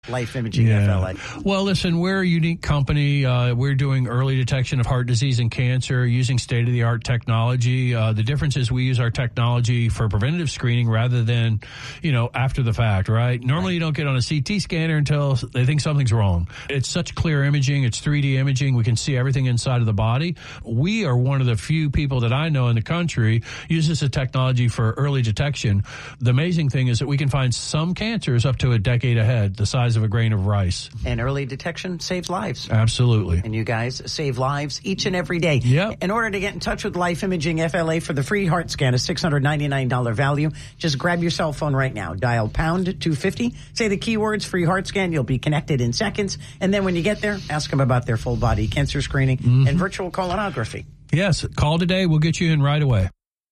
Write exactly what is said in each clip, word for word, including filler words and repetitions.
Life Imaging yeah. F L A. Well, listen, we're a unique company. Uh, we're doing early detection of heart disease and cancer using state-of-the-art technology. Uh, the difference is we use our technology for preventative screening rather than, you know, after the fact, right? Normally right. you don't get on a C T scanner until they think something's wrong. It's such clear imaging. It's three D imaging. We can see everything inside of the body. We are one of the few people that I know in the country uses the technology for early detection. The amazing thing is that we can find some cancers up to a decade ahead, the size of a grain of rice. And early detection saves lives. Absolutely. And you guys save lives each and every day. Yep. In order to get in touch with Life Imaging F L A for the free heart scan, a six hundred ninety-nine dollars value, just grab your cell phone right now. Dial pound two fifty. Say the keywords free heart scan. You'll be connected in seconds. And then when you get there, ask them about their full body cancer screening mm-hmm. and virtual colonography. Yes. Call today. We'll get you in right away.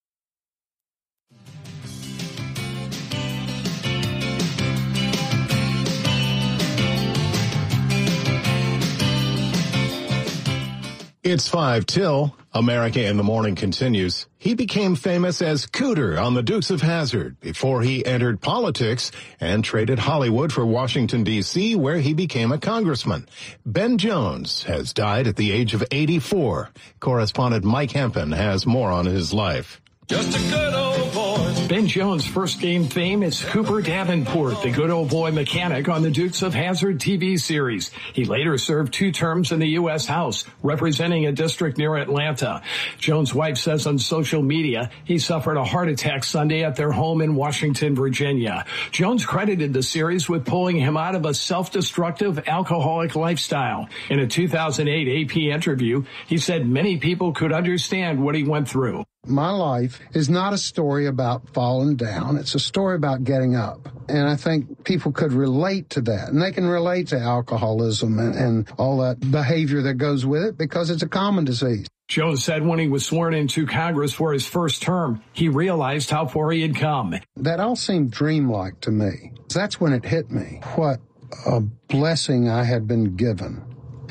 It's five till. America in the Morning continues. He became famous as Cooter on the Dukes of Hazzard before he entered politics and traded Hollywood for Washington, D C, where he became a congressman. Ben Jones has died at the age of eighty-four. Correspondent Mike Hempen has more on his life. Just a good old boy. Ben Jones first gained fame as Cooper Davenport, the good old boy mechanic on the Dukes of Hazzard T V series. He later served two terms in the U S House, representing a district near Atlanta. Jones' wife says on social media he suffered a heart attack Sunday at their home in Washington, Virginia. Jones credited the series with pulling him out of a self-destructive alcoholic lifestyle. In a two thousand eight A P interview, he said many people could understand what he went through. My life is not a story about falling down. It's a story about getting up. And I think people could relate to that. And they can relate to alcoholism and, and all that behavior that goes with it because it's a common disease. Jones said when he was sworn into Congress for his first term, he realized how far he had come. That all seemed dreamlike to me. That's when it hit me. What a blessing I had been given.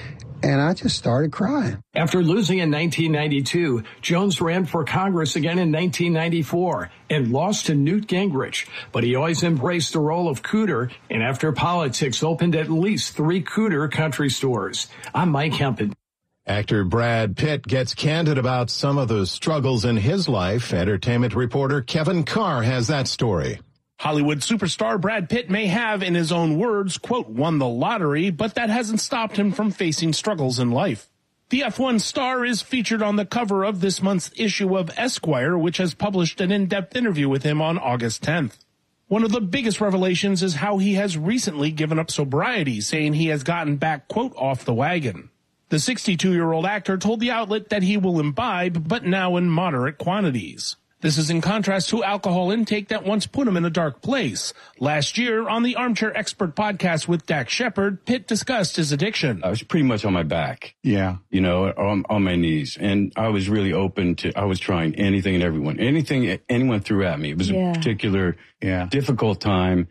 And I just started crying. After losing in nineteen ninety-two, Jones ran for Congress again in nineteen ninety-four and lost to Newt Gingrich. But he always embraced the role of Cooter, and after politics, opened at least three Cooter country stores. I'm Mike Hempen. Actor Brad Pitt gets candid about some of the struggles in his life. Entertainment reporter Kevin Carr has that story. Hollywood superstar Brad Pitt may have, in his own words, quote, won the lottery, but that hasn't stopped him from facing struggles in life. The F one star is featured on the cover of this month's issue of Esquire, which has published an in-depth interview with him on August tenth. One of the biggest revelations is how he has recently given up sobriety, saying he has gotten back, quote, off the wagon. The sixty-two-year-old actor told the outlet that he will imbibe, but now in moderate quantities. This is in contrast to alcohol intake that once put him in a dark place. Last year, on the Armchair Expert podcast with Dak Shepard, Pitt discussed his addiction. I was pretty much on my back. Yeah. You know, on, on my knees. And I was really open to, I was trying anything and everyone. Anything anyone threw at me. It was yeah. a particular yeah. difficult time.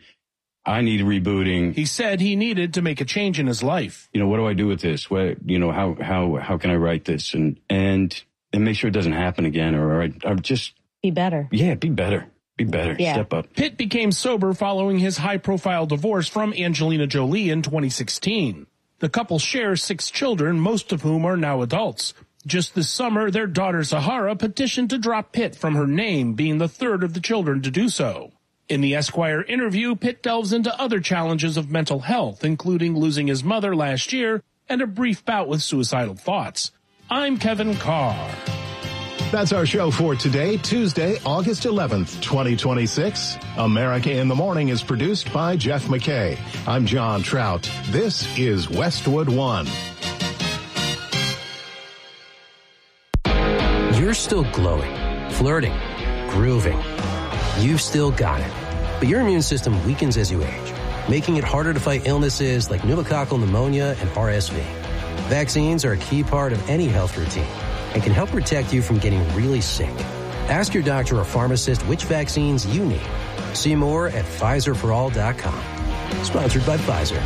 I needed rebooting. He said he needed to make a change in his life. You know, what do I do with this? What, you know, how, how, how can I write this and, and, and make sure it doesn't happen again? Or I, I just... Be better. Yeah, be better. Be better. Yeah. Step up. Pitt became sober following his high-profile divorce from Angelina Jolie in twenty sixteen. The couple shares six children, most of whom are now adults. Just this summer, their daughter Zahara petitioned to drop Pitt from her name, being the third of the children to do so. In the Esquire interview, Pitt delves into other challenges of mental health, including losing his mother last year and a brief bout with suicidal thoughts. I'm Kevin Carr. That's our show for today, Tuesday, August eleventh, twenty twenty-six. America in the Morning is produced by Jeff McKay. I'm John Trout. This is Westwood One. You're still glowing, flirting, grooving. You've still got it. But your immune system weakens as you age, making it harder to fight illnesses like pneumococcal pneumonia and R S V. Vaccines are a key part of any health routine and can help protect you from getting really sick. Ask your doctor or pharmacist which vaccines you need. See more at Pfizer for all dot com. Sponsored by Pfizer.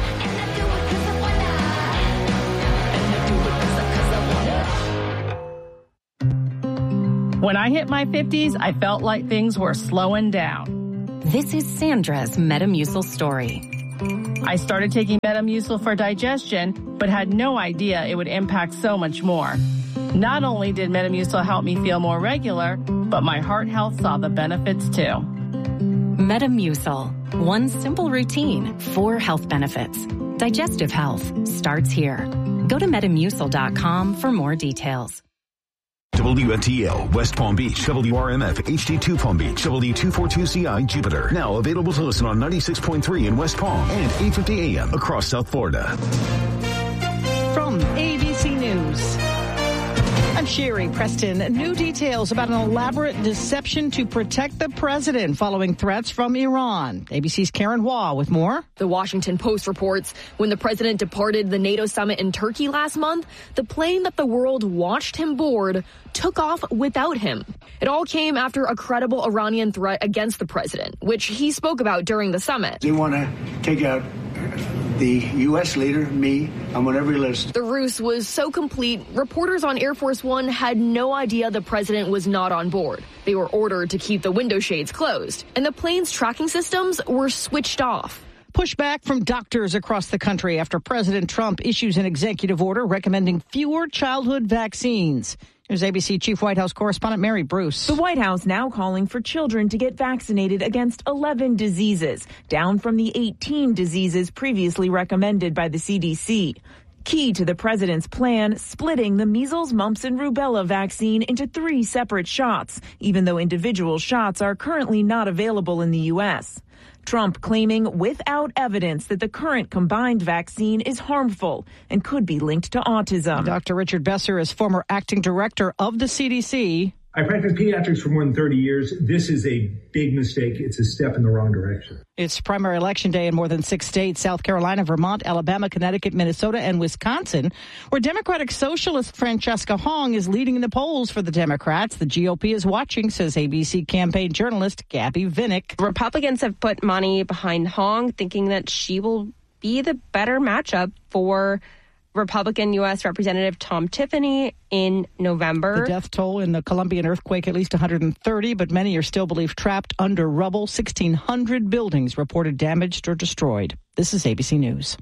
When I hit my fifties, I felt like things were slowing down. This is Sandra's Metamucil story. I started taking Metamucil for digestion, but had no idea it would impact so much more. Not only did Metamucil help me feel more regular, but my heart health saw the benefits too. Metamucil. One simple routine, four health benefits. Digestive health starts here. Go to Metamucil dot com for more details. W F T L, West Palm Beach, W R M F, H D two Palm Beach, W two forty-two C I, Jupiter. Now available to listen on ninety-six point three in West Palm and eight fifty A M across South Florida. From A B C News, I'm Sherry Preston. New details about an elaborate deception to protect the president following threats from Iran. A B C's Karen Waugh with more. The Washington Post reports when the president departed the NATO summit in Turkey last month, the plane that the world watched him board took off without him. It all came after a credible Iranian threat against the president, which he spoke about during the summit. They want to take out the U S leader, me, I'm on every list. The ruse was so complete, reporters on Air Force One had no idea the president was not on board. They were ordered to keep the window shades closed, and the plane's tracking systems were switched off. Pushback from doctors across the country after President Trump issues an executive order recommending fewer childhood vaccines. Here's A B C Chief White House correspondent Mary Bruce. The White House now calling for children to get vaccinated against eleven diseases, down from the eighteen diseases previously recommended by the C D C. Key to the president's plan, splitting the measles, mumps, and rubella vaccine into three separate shots, even though individual shots are currently not available in the U S. Trump claiming without evidence that the current combined vaccine is harmful and could be linked to autism. Doctor Richard Besser is former acting director of the C D C. I practiced pediatrics for more than thirty years. This is a big mistake. It's a step in the wrong direction. It's primary election day in more than six states, South Carolina, Vermont, Alabama, Connecticut, Minnesota, and Wisconsin, where Democratic Socialist Francesca Hong is leading in the polls for the Democrats. The G O P is watching, says A B C campaign journalist Gabby Vinnick. Republicans have put money behind Hong, thinking that she will be the better matchup for Republican U S Representative Tom Tiffany in November. The death toll in the Colombian earthquake, at least one hundred thirty, but many are still believed trapped under rubble. sixteen hundred buildings reported damaged or destroyed. This is A B C News.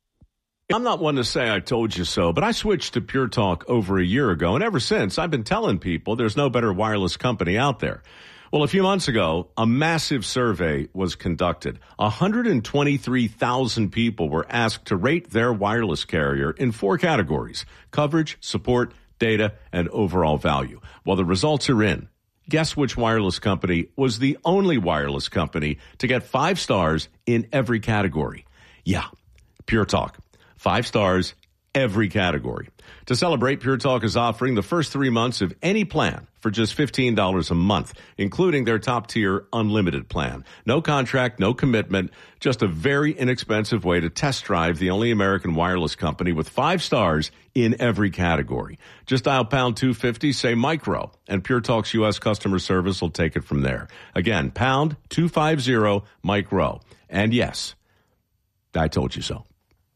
I'm not one to say I told you so, but I switched to Pure Talk over a year ago, and ever since, I've been telling people there's no better wireless company out there. Well, a few months ago, a massive survey was conducted. one hundred twenty-three thousand people were asked to rate their wireless carrier in four categories: coverage, support, data, and overall value. Well, the results are in. Guess which wireless company was the only wireless company to get five stars in every category? Yeah, Pure Talk. Five stars, every category. To celebrate, Pure Talk is offering the first three months of any plan for just fifteen dollars a month, including their top-tier unlimited plan. No contract, no commitment, just a very inexpensive way to test drive the only American wireless company with five stars in every category. Just dial pound two fifty, say micro, and Pure Talk's U S customer service will take it from there. Again, pound two fifty, micro. And yes, I told you so.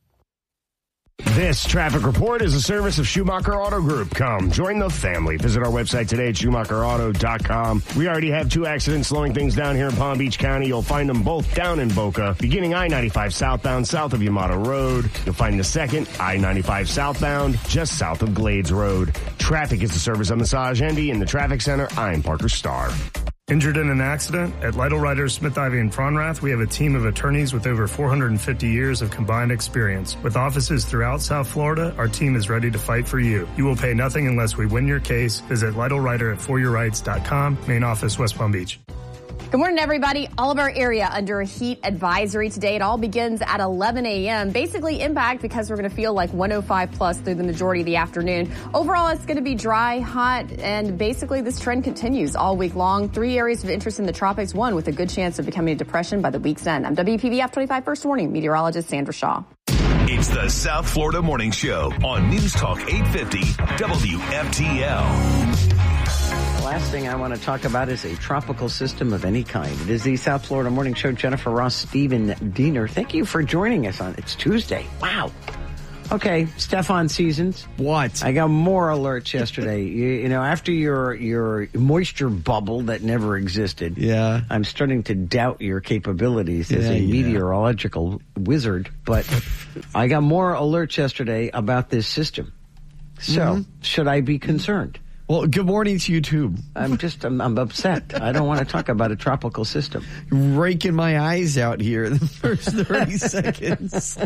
This traffic report is a service of Schumacher Auto Group. Come, join the family. Visit our website today at Schumacher Auto dot com. We already have two accidents slowing things down here in Palm Beach County. You'll find them both down in Boca. Beginning I ninety-five southbound, south of Yamato Road. You'll find the second, I ninety-five southbound, just south of Glades Road. Traffic is a service of Massage Endy in the Traffic Center. I'm Parker Starr. Injured in an accident? At Lytle Writers, Smith, Ivy, and Fronrath, we have a team of attorneys with over four hundred fifty years of combined experience. With offices throughout South Florida, our team is ready to fight for you. You will pay nothing unless we win your case. Visit Lytle Writer at for your rights dot com. Main office, West Palm Beach. Good morning, everybody. All of our area under a heat advisory today. It all begins at eleven a.m. Basically impact because we're going to feel like one oh five plus through the majority of the afternoon. Overall, it's going to be dry, hot, and basically this trend continues all week long. Three areas of interest in the tropics, one with a good chance of becoming a depression by the week's end. I'm W P B F twenty-five First Warning meteorologist Sandra Shaw. It's the South Florida Morning Show on News Talk eight fifty W F T L. The last thing I want to talk about is a tropical system of any kind. It is the South Florida Morning Show. Jennifer Ross, Stephen Diener. Thank you for joining us on. It's Tuesday. Wow. Okay, Stefan Seasons. What? I got more alerts yesterday. you, you know, after your your moisture bubble that never existed, yeah, I'm starting to doubt your capabilities as yeah, a yeah. meteorological wizard. But I got more alerts yesterday about this system. So, mm-hmm. should I be concerned? Well, good morning to you, too. I'm just, I'm, I'm upset. I don't want to talk about a tropical system. Raking my eyes out here in the first thirty seconds.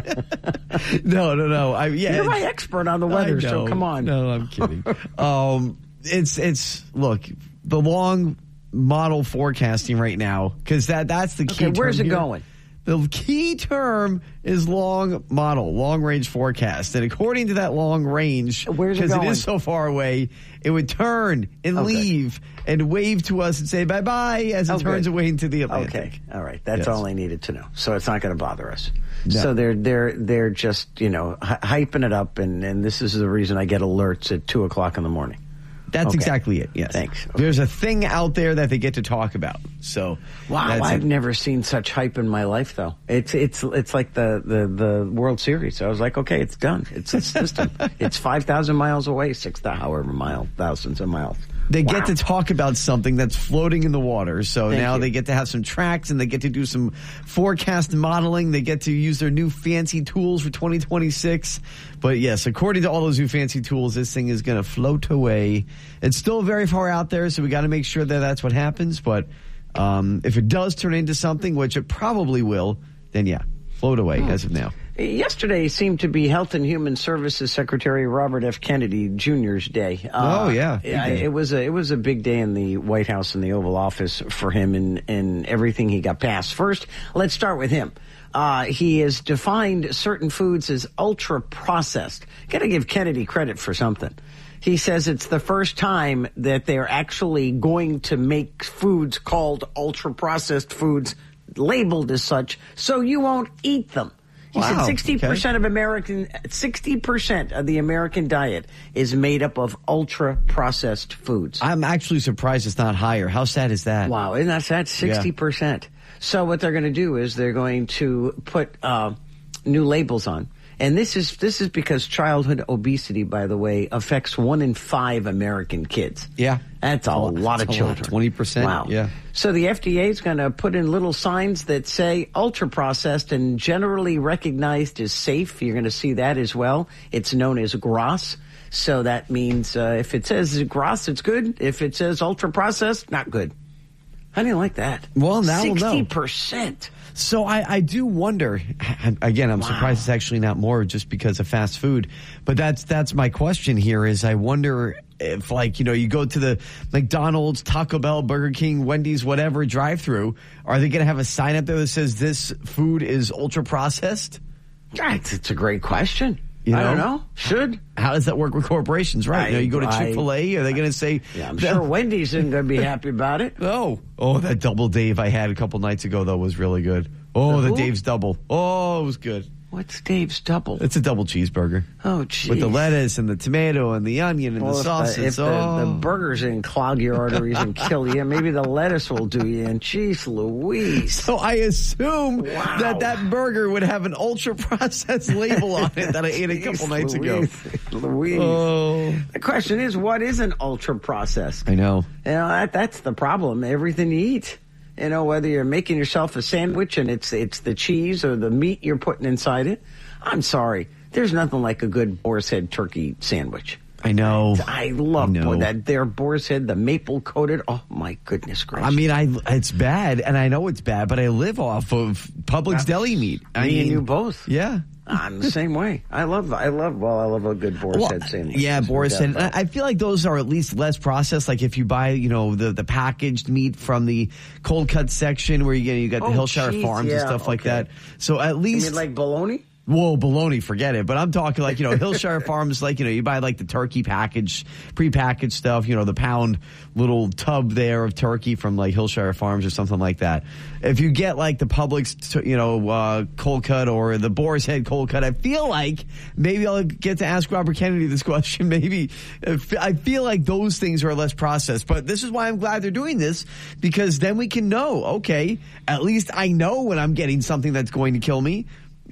no, no, no. I, yeah, You're my expert on the weather, so come on. No, I'm kidding. um, it's, it's, look, the long model forecasting right now, because that, that's the key. Okay, where's it here. going? The key term is long model, long range forecast. And according to that long range, because it, it is so far away, it would turn and oh, leave good. and wave to us and say bye-bye as it oh, turns good. away into the Atlantic. Okay. All right. That's yes. all I needed to know. So it's not going to bother us. No. So they're they're they're just, you know, hyping it up, and, and this is the reason I get alerts at two o'clock in the morning. That's okay. exactly it, yes. Thanks. Okay. There's a thing out there that they get to talk about. So wow, I've it. never seen such hype in my life, though. It's it's it's like the, the, the World Series. I was like, okay, it's done. It's a system. It's five thousand miles away, six however mile, thousands of miles. They wow. get to talk about something that's floating in the water. So Thank now you. they get to have some tracks, and they get to do some forecast modeling. They get to use their new fancy tools for twenty twenty-six. But yes, according to all those new fancy tools, this thing is going to float away. It's still very far out there, so we got to make sure that that's what happens. But um, if it does turn into something, which it probably will, then yeah, float away hmm. as of now. Yesterday seemed to be Health and Human Services Secretary Robert F. Kennedy Junior's day. Uh, oh yeah, yeah it was a it was a big day in the White House and the Oval Office for him, and and everything he got passed. First, let's start with him. Uh, he has defined certain foods as ultra processed. Got to give Kennedy credit for something. He says it's the first time that they're actually going to make foods called ultra processed foods labeled as such, so you won't eat them. He wow, said sixty percent okay. of American, sixty percent of the American diet is made up of ultra-processed foods. I'm actually surprised it's not higher. How sad is that? Wow, isn't that sad? sixty percent. Yeah. So what they're going to do is they're going to put uh, new labels on. And this is this is because childhood obesity, by the way, affects one in five American kids. Yeah. That's a oh, lot of children. twenty percent? Wow. Yeah. So the F D A is going to put in little signs that say ultra-processed and generally recognized as safe. You're going to see that as well. It's known as GRAS. So that means uh, if it says GRAS, it's good. If it says ultra-processed, not good. How do you like that? Well, now we'll know. sixty percent. So I, I do wonder, again, I'm wow. surprised it's actually not more just because of fast food. But that's that's my question here is I wonder if, like, you know, you go to the McDonald's, Taco Bell, Burger King, Wendy's, whatever drive-through, are they going to have a sign up there that says this food is ultra-processed? Right. It's a great question. You know? I don't know. Should. How does that work with corporations? Right. I, you know, you go to Chick-fil-A, are they going to say... Yeah, I'm sure Wendy's isn't going to be happy about it. No. Oh, that Double Dave I had a couple nights ago, though, was really good. Oh, the, the Dave's Double. Oh, it was good. What's Dave's Double? It's a double cheeseburger. Oh, geez. With the lettuce and the tomato and the onion and well, the sauces. If, the, if oh. the, the burgers didn't clog your arteries and kill you, maybe the lettuce will do you. And jeez Louise. So I assume wow. that that burger would have an ultra-processed label on it that I ate a couple nights Louise. ago. Louise. Oh. The question is, what is an ultra-processed? I know. You know, that, that's the problem. Everything you eat. You know, whether you're making yourself a sandwich and it's it's the cheese or the meat you're putting inside it. I'm sorry. There's nothing like a good boar's head turkey sandwich. I know. I love I know. Boy, that their boar's head, the maple coated. Oh, my goodness gracious. I mean, I it's bad, and I know it's bad, but I live off of Publix deli meat. I me mean, and you both. Yeah. I'm the same way. I love, I love, well, I love a good boar's well, head sandwich. Yeah, boar's head. I feel like those are at least less processed. Like if you buy, you know, the, the packaged meat from the cold cut section where you get, you got the oh, Hillshire geez, Farms yeah, and stuff okay. like that. So at least. You mean like bologna? Whoa, bologna, forget it. But I'm talking like, you know, Hillshire Farms, like, you know, you buy like the turkey package, prepackaged stuff, you know, the pound little tub there of turkey from like Hillshire Farms or something like that. If you get like the Publix, you know, uh, cold cut or the Boar's Head cold cut, I feel like maybe I'll get to ask Robert Kennedy this question. Maybe I feel like those things are less processed. But this is why I'm glad they're doing this, because then we can know, okay, at least I know when I'm getting something that's going to kill me.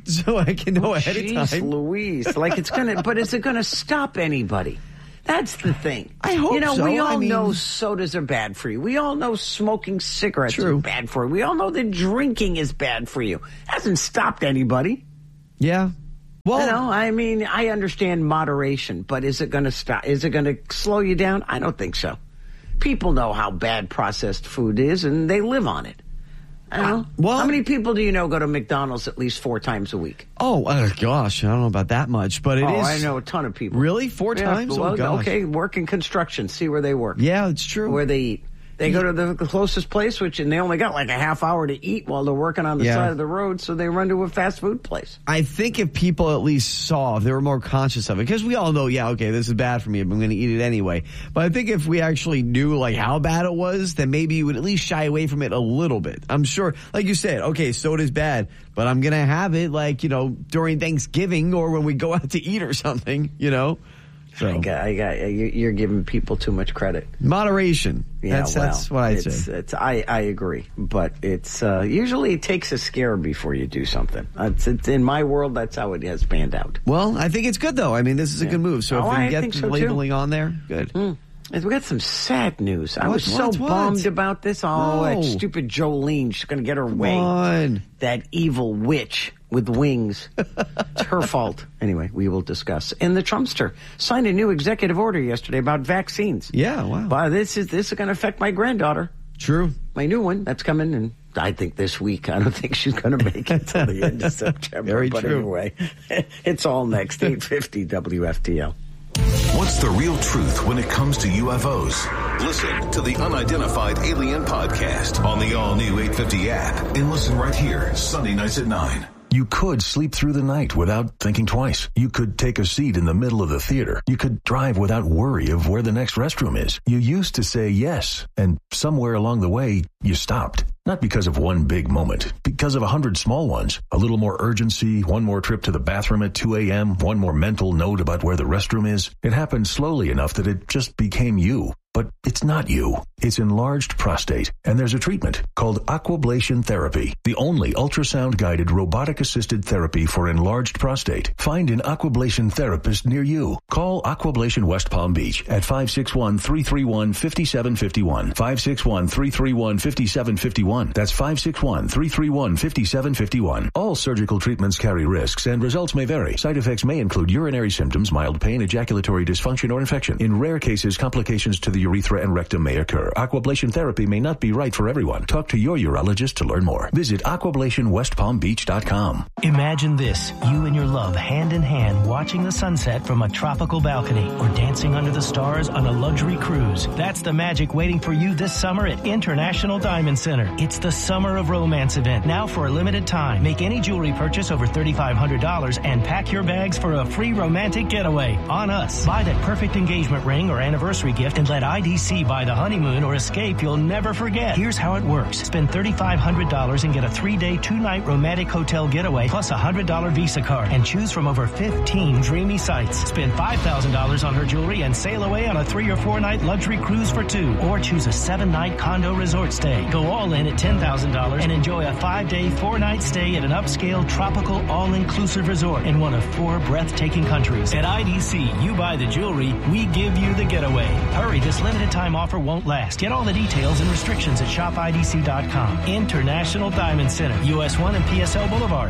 so I can know oh, ahead geez, of time. Louise, like it's gonna, but is it gonna stop anybody? That's the thing. I hope You know, so. we all I mean, know sodas are bad for you. We all know smoking cigarettes True. are bad for you. We all know that drinking is bad for you. Hasn't stopped anybody. Yeah. Well, you know, I mean, I understand moderation, but is it going to stop? Is it going to slow you down? I don't think so. People know how bad processed food is, and they live on it. I don't know. Well, how many people do you know go to McDonald's at least four times a week? Oh, uh, gosh, I don't know about that much, but it oh, is. I know a ton of people. Really? Four Yeah, times? well, oh, gosh. Okay, work in construction. See where they work. Yeah, it's true. Where they eat. They go to the closest place, which and they only got like a half hour to eat while they're working on the Yeah. side of the road, so they run to a fast food place. I think if people at least saw, if they were more conscious of it, because we all know, yeah, okay, this is bad for me, but I'm going to eat it anyway. But I think if we actually knew like how bad it was, then maybe you would at least shy away from it a little bit. I'm sure, like you said, okay, soda's bad, but I'm going to have it like, you know, during Thanksgiving or when we go out to eat or something, you know. So. I got, I got, you're giving people too much credit. Moderation. Yeah, that's, well, that's what I'd it's, say. It's, I, I agree, but it's uh, usually it takes a scare before you do something. It's, it's, in my world, that's how it has panned out. Well, I think it's good though. I mean, this is a Yeah. good move. So Oh, if we I can get think the so, too. labeling on there, good. Mm. We got some sad news. I What, was so what, what? bummed about this. Oh, No. that stupid Jolene. She's going to get her Come way. on. That evil witch with wings. It's her fault. Anyway, we will discuss. And the Trumpster signed a new executive order yesterday about vaccines. Yeah, wow. But this is this is going to affect my granddaughter. True. My new one that's coming in. I think this week. I don't think she's going to make it till the end of September. Very but true. anyway, it's all next. eight fifty W F T L. What's the real truth when it comes to U F Os? Listen to the Unidentified Alien Podcast on the all-new eight fifty app and listen right here, Sunday nights at nine. You could sleep through the night without thinking twice. You could take a seat in the middle of the theater. You could drive without worry of where the next restroom is. You used to say yes, and somewhere along the way, you stopped. Not because of one big moment, because of a hundred small ones. A little more urgency, one more trip to the bathroom at two a.m., one more mental note about where the restroom is. It happened slowly enough that it just became you. But it's not you. It's enlarged prostate, and there's a treatment called Aquablation Therapy, the only ultrasound-guided robotic-assisted therapy for enlarged prostate. Find an Aquablation therapist near you. Call Aquablation West Palm Beach at five six one, three three one, five seven five one, five six one, three three one, five seven five one. That's five six one, three three one, five seven five one. All surgical treatments carry risks, and results may vary. Side effects may include urinary symptoms, mild pain, ejaculatory dysfunction, or infection. In rare cases, complications to the urethra and rectum may occur. Aquablation therapy may not be right for everyone. Talk to your urologist to learn more. Visit aquablation west palm beach dot com. Imagine this, you and your love hand in hand watching the sunset from a tropical balcony or dancing under the stars on a luxury cruise. That's the magic waiting for you this summer at International Diamond Center. It's the Summer of Romance event, now for a limited time. Make any jewelry purchase over three thousand five hundred dollars and pack your bags for a free romantic getaway on us. Buy that perfect engagement ring or anniversary gift and let I D C buy the honeymoon or escape you'll never forget. Here's how it works. Spend three thousand five hundred dollars and get a three-day, two-night romantic hotel getaway plus a one hundred dollars Visa card and choose from over fifteen dreamy sites. Spend five thousand dollars on her jewelry and sail away on a three- or four-night luxury cruise for two. Or choose a seven-night condo resort stay. Go all in at ten thousand dollars and enjoy a five-day, four-night stay at an upscale, tropical, all-inclusive resort in one of four breathtaking countries. At I D C, you buy the jewelry, we give you the getaway. Hurry, this limited time offer won't last. Get all the details and restrictions at shop I D C dot com. International Diamond Center, U S one and P S L Boulevard.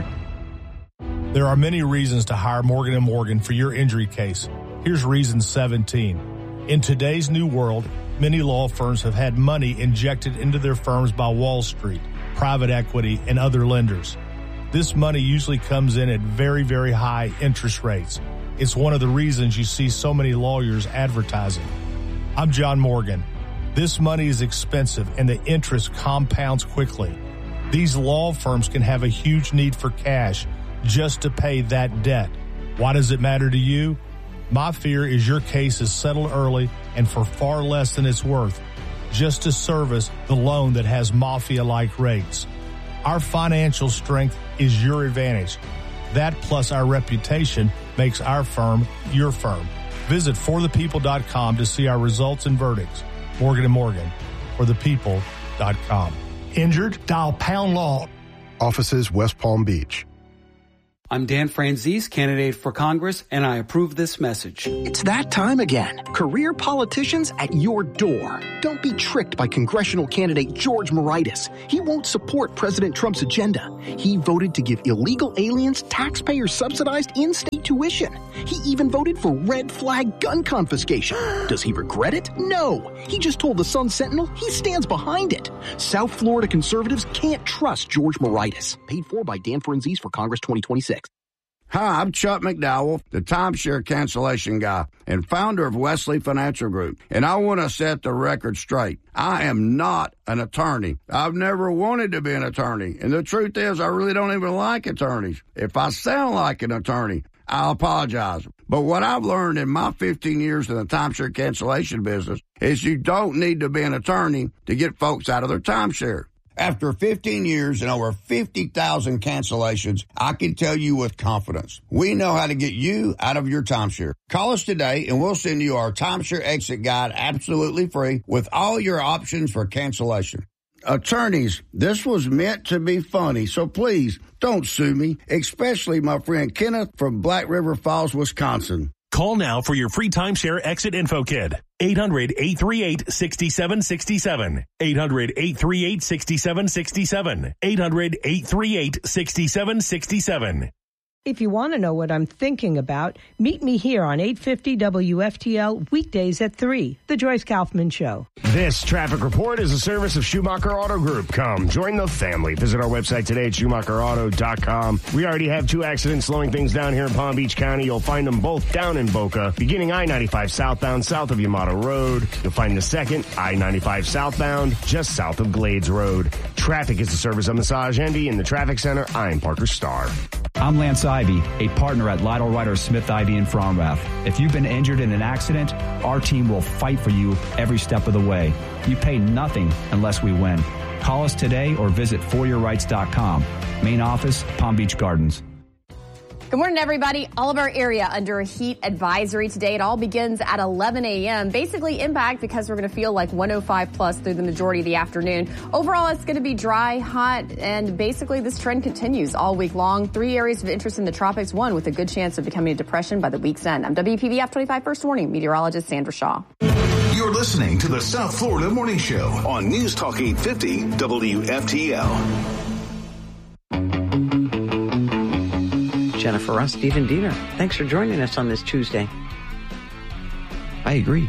There are many reasons to hire Morgan and Morgan for your injury case. Here's reason seventeen. In today's new world, many law firms have had money injected into their firms by Wall Street, private equity, and other lenders. This money usually comes in at very, very high interest rates. It's one of the reasons you see so many lawyers advertising. I'm John Morgan. This money is expensive and the interest compounds quickly. These law firms can have a huge need for cash just to pay that debt. Why does it matter to you? My fear is your case is settled early and for far less than it's worth, just to service the loan that has mafia-like rates. Our financial strength is your advantage. That plus our reputation makes our firm your firm. Visit for the people dot com to see our results and verdicts. Morgan and Morgan, for the people dot com. Injured? Dial pound law. Offices West Palm Beach. I'm Dan Franzese, candidate for Congress, and I approve this message. It's that time again. Career politicians at your door. Don't be tricked by congressional candidate George Moraitis. He won't support President Trump's agenda. He voted to give illegal aliens taxpayer-subsidized in-state tuition. He even voted for red flag gun confiscation. Does he regret it? No. He just told the Sun Sentinel he stands behind it. South Florida conservatives can't trust George Moraitis. Paid for by Dan Franzese for Congress twenty twenty-six. Hi, I'm Chuck McDowell, the timeshare cancellation guy and founder of Wesley Financial Group. And I want to set the record straight. I am not an attorney. I've never wanted to be an attorney. And the truth is, I really don't even like attorneys. If I sound like an attorney, I apologize. But what I've learned in my fifteen years in the timeshare cancellation business is you don't need to be an attorney to get folks out of their timeshare. After fifteen years and over fifty thousand cancellations, I can tell you with confidence, we know how to get you out of your timeshare. Call us today and we'll send you our timeshare exit guide absolutely free with all your options for cancellation. Attorneys, this was meant to be funny, so please don't sue me, especially my friend Kenneth from Black River Falls, Wisconsin. Call now for your free timeshare exit info kit. eight hundred, eight three eight, six seven six seven. eight hundred, eight three eight, six seven six seven. eight hundred, eight three eight, six seven six seven. If you want to know what I'm thinking about, meet me here on eight fifty W F T L weekdays at three, The Joyce Kaufman Show. This traffic report is a service of Schumacher Auto Group. Come, join the family. Visit our website today at Schumacher Auto dot com. We already have two accidents slowing things down here in Palm Beach County. You'll find them both down in Boca, beginning I ninety-five southbound south of Yamato Road. You'll find the second, I ninety-five southbound, just south of Glades Road. Traffic is the service of Massage Envy in the Traffic Center. I'm Parker Starr. I'm Lance Ivy, a partner at Lytle Ryder Smith Ivy in Fromrath. If you've been injured in an accident, our team will fight for you every step of the way. You pay nothing unless we win. Call us today or visit for your rights dot com. Main office, Palm Beach Gardens. Good morning, everybody. All of our area under a heat advisory today. It all begins at eleven a.m. Basically impact because we're going to feel like one oh five plus through the majority of the afternoon. Overall, it's going to be dry, hot, and basically this trend continues all week long. Three areas of interest in the tropics, one with a good chance of becoming a depression by the week's end. I'm W P B F twenty-five First Warning meteorologist Sandra Shaw. You're listening to the South Florida Morning Show on News Talk eight fifty W F T L. Jennifer Ross, Stephen Diener, thanks for joining us on this Tuesday. I agree.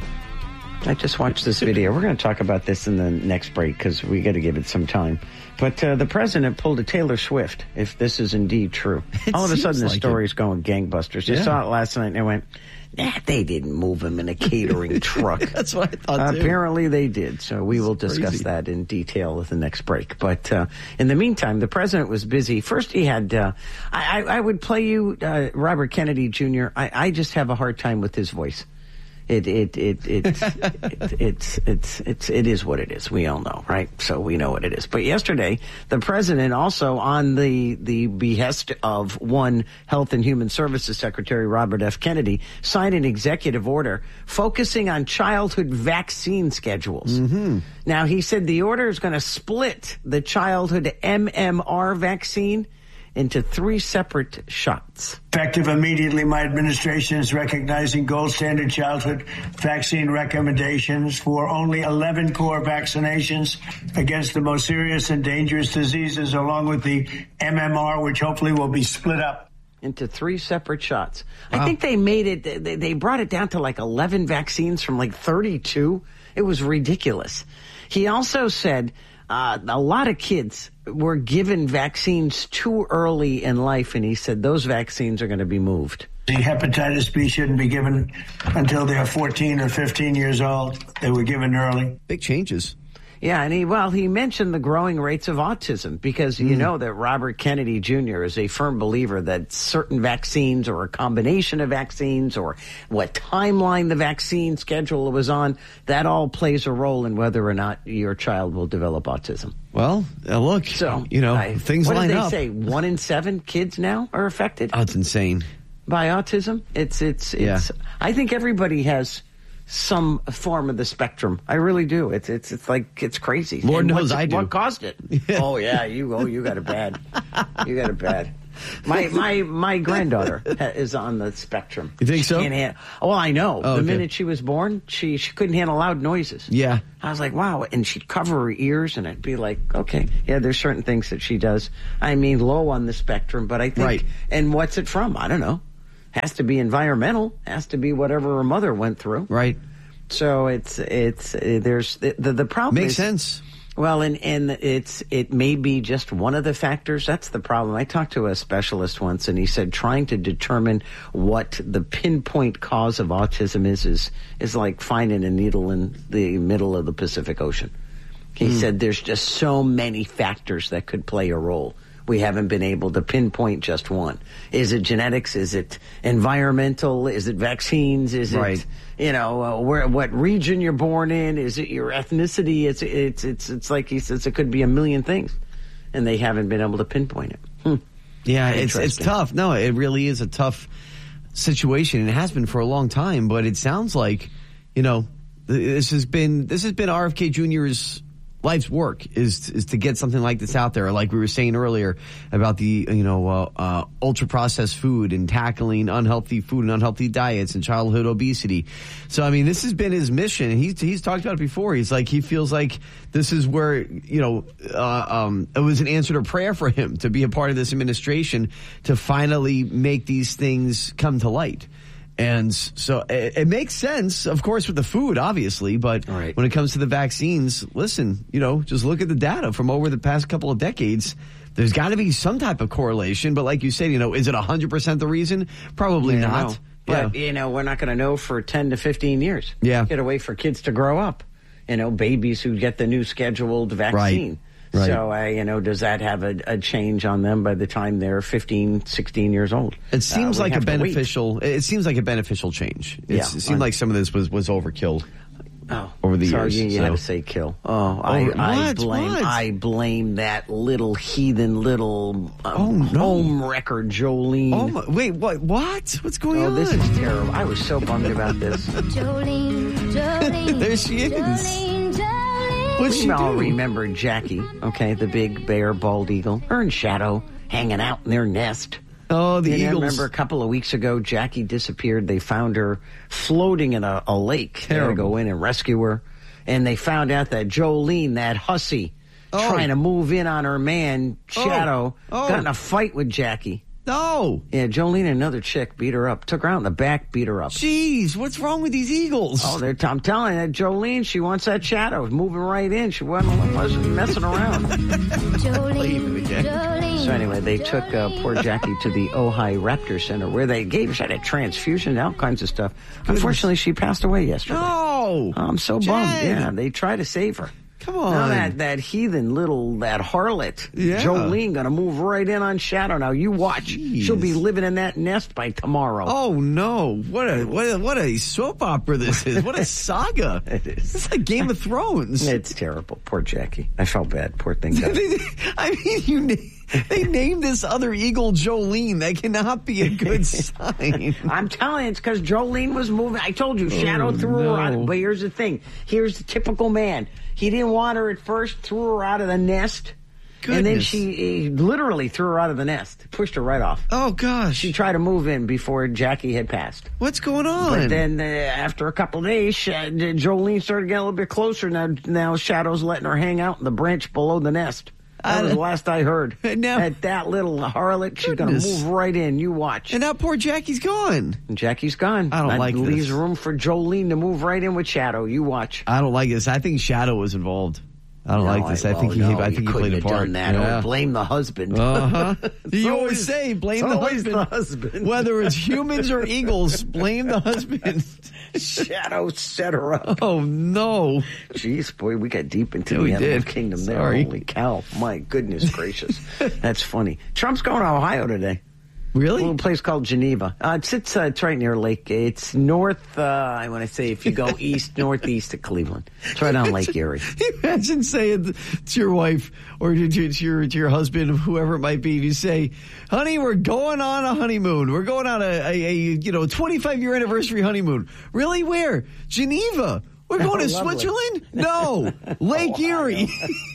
I just watched this video. We're going to talk about this in the next break because we got to give it some time. But uh, the president pulled a Taylor Swift, if this is indeed true. It All of a sudden, the like story's going gangbusters. Yeah. I saw it last night and I went, nah, they didn't move him in a catering truck. That's what I thought, uh, too. Apparently they did. So we will It's discuss crazy. that in detail with the next break. But uh, in the meantime, the president was busy. First, he had, uh, I, I would play you uh, Robert Kennedy Junior I, I just have a hard time with his voice. It it it it's it, it's it's it's it is what it is. We all know, right? So we know what it is. But yesterday, the president also, on the the behest of one Health and Human Services Secretary Robert F. Kennedy, signed an executive order focusing on childhood vaccine schedules. Mm-hmm. Now, he said the order is going to split the childhood M M R vaccine into three separate shots. Effective immediately, my administration is recognizing gold standard childhood vaccine recommendations for only eleven core vaccinations against the most serious and dangerous diseases, along with the M M R, which hopefully will be split up into three separate shots. Wow. I Wow. think they made it, they, they brought it down to like eleven vaccines from like thirty-two. It was ridiculous. He also said uh, a lot of kids were given vaccines too early in life, and he said those vaccines are going to be moved. The hepatitis B shouldn't be given until they're fourteen or fifteen years old. They were given early. Big changes. Yeah, and he, well, he mentioned the growing rates of autism because you know that Robert Kennedy Junior is a firm believer that certain vaccines or a combination of vaccines or what timeline the vaccine schedule was on, that all plays a role in whether or not your child will develop autism. Well, uh, look, So, you know, I- things what line did they up. say? One in seven kids now are affected Oh, it's insane. by autism. It's, it's, it's, I think everybody has some form of the spectrum. I really do. It's it's it's like it's crazy. Lord And knows what's- I do. What caused it? Oh yeah, you oh you got it bad. You got it bad. My my my granddaughter is on the spectrum. You think she so? Can't hand, well, I know. Oh, the okay. minute she was born, she, she couldn't handle loud noises. Yeah. I was like, wow. And she'd cover her ears, and I'd be like, okay, yeah, there's certain things that she does. I mean, low on the spectrum, but I think, Right. and what's it from? I don't know. Has to be environmental. Has to be whatever her mother went through. Right. So it's, it's, uh, there's, the, the, the problem Makes is, sense. Well, and, and it's, it may be just one of the factors. That's the problem. I talked to a specialist once, and he said trying to determine what the pinpoint cause of autism is, is, is like finding a needle in the middle of the Pacific Ocean. He Mm. said there's just so many factors that could play a role. We haven't been able to pinpoint just one. Is it genetics? Is it environmental? Is it vaccines? Is Right. it, you know, uh, where, what region you're born in? Is it your ethnicity? It's, it's, it's, it's like he says, it could be a million things, and they haven't been able to pinpoint it. Hmm. Yeah, it's it's Interesting. tough. No, it really is a tough situation, and it has been for a long time. But it sounds like, you know, this has been this has been R F K Junior's life's work is is to get something like this out there. Like we were saying earlier about the you know uh, uh, ultra processed food and tackling unhealthy food and unhealthy diets and childhood obesity. So I mean, this has been his mission. He's he's talked about it before. He's like he feels like this is where you know uh, um, it was an answer to prayer for him to be a part of this administration to finally make these things come to light. And so it, it makes sense, of course, with the food, obviously, but Right. when it comes to the vaccines, listen, you know, just look at the data from over the past couple of decades. There's got to be some type of correlation, but like you said, you know, is it one hundred percent the reason? Probably Yeah, not. no. But, you know, we're not going to know for ten to fifteen years. Yeah. Got to wait for kids to grow up. You know, babies who get the new scheduled vaccine. Right. So, uh, you know, does that have a, a change on them by the time they're fifteen, sixteen years old? It seems Uh, we like a have to wait. beneficial. It seems like a beneficial change. It's, Yeah. it seemed like some of this was was overkill. Oh, over the sorry, years. you, you so. had to say kill. Oh, I, what? I blame What? I blame that little heathen little um, Oh, no. home wrecker Jolene. Oh my, wait, what? What? What's going Oh, on? this is terrible. I was so bummed about this. Jolene, Jolene. There she is. Jolene, Jolene. What'd she We all do? remember Jackie, okay, the big bear bald eagle, her and Shadow hanging out in their nest. Oh, the and eagles. I remember a couple of weeks ago, Jackie disappeared. They found her floating in a, a lake. They had to Terrible. go in and rescue her. And they found out that Jolene, that hussy, Oh. trying to move in on her man, Shadow, Oh. Oh. got in a fight with Jackie. No. Yeah, Jolene and another chick beat her up. Took her out in the back, beat her up. Jeez, what's wrong with these eagles? Oh, they're, I'm telling you, that Jolene, she wants that Shadow. Moving right in. She wasn't, wasn't messing around. Jolene, Jolene. So anyway, they took uh, poor Jackie to the Ojai Raptor Center where they gave her she had a transfusion, all kinds of stuff. Unfortunately, she passed away yesterday. No. Oh, I'm so Jen. bummed. Yeah, they tried to save her. Come on. Now that, that heathen little, that harlot, Yeah. Jolene, gonna move right in on Shadow. Now you watch. Jeez. She'll be living in that nest by tomorrow. Oh no! What a what a, what a soap opera this is! What a saga! It is. It's like Game of Thrones. It's terrible. Poor Jackie. I felt bad. Poor thing. died. I mean, you na- they named this other eagle Jolene. That cannot be a good sign. I'm telling you, it's because Jolene was moving. I told you, Shadow Oh, threw her out. no. But here's the thing. Here's the typical man. He didn't want her at first, threw her out of the nest. And then Goodness. she he literally threw her out of the nest, pushed her right off. Oh gosh! She tried to move in before Jackie had passed. What's going on? But then uh, after a couple of days, Sh- Jolene started getting a little bit closer. Now, now Shadow's letting her hang out in the branch below the nest. That was the last I heard. Now- At that little harlot, she's going to Goodness. move right in. You watch. and now poor Jackie's gone. And Jackie's gone. I don't that like leaves this. room for Jolene to move right in with Shadow. You watch. I don't like this. I think Shadow was involved. I don't No, like this. I, well, think he. no, I you think he couldn't played a have part. done that. Yeah. Or blame the husband. Uh-huh. It's You always always- say blame it's the always husband. the husband. Whether it's humans or eagles, blame the husband. Shadow set her up. Oh no! Jeez, boy, we got deep into Yeah, the we animal did. kingdom there. Sorry. Holy cow! My goodness gracious, that's funny. Trump's going to Ohio today. Really? A little place called Geneva. Uh, it's it's, uh, it's right near Lake. It's north. Uh, I want to say if you go east, northeast of Cleveland. It's right on Lake Erie. Imagine saying to your wife or to, to, to your to your husband, whoever it might be, you say, "Honey, we're going on a honeymoon. We're going on a, a, a you know twenty-five year anniversary honeymoon. Really? Where? Geneva. We're going Oh, to lovely. Switzerland? No. Lake Erie.